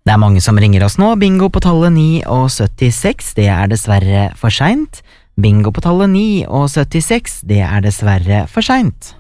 Det er mange som ringer oss nå. Bingo på tallet 9 og 76, det er dessverre for sent. Bingo på tallet 9 og 76, det er dessverre for sent.